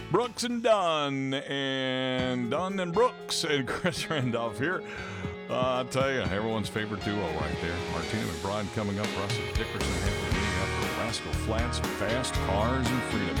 Brooks and Dunn and Brooks and Chris Randolph here. I'll tell you, everyone's favorite duo right there. Martina McBride coming up, Russell Dickerson heading up for Rascal Flats, Fast Cars and Freedom.